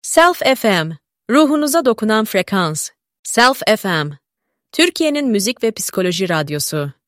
Self FM, ruhunuza dokunan frekans. Self FM, Türkiye'nin müzik ve psikoloji radyosu.